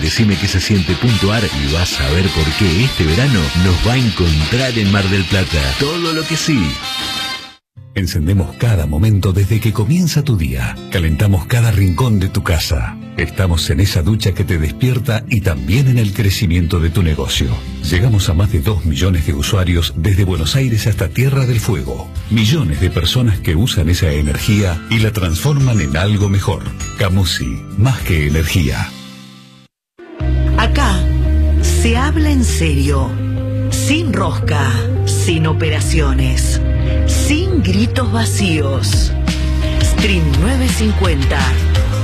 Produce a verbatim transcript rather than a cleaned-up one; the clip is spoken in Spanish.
Decime qué se siente puntuar y vas a ver por qué este verano nos va a encontrar en Mar del Plata. Todo lo que sí. Encendemos cada momento desde que comienza tu día. Calentamos cada rincón de tu casa. Estamos en esa ducha que te despierta y también en el crecimiento de tu negocio. Llegamos a más de dos millones de usuarios desde Buenos Aires hasta Tierra del Fuego. Millones de personas que usan esa energía y la transforman en algo mejor. Camusi, más que energía. Acá se habla en serio, sin rosca, sin operaciones, sin gritos vacíos. Stream novecientos cincuenta.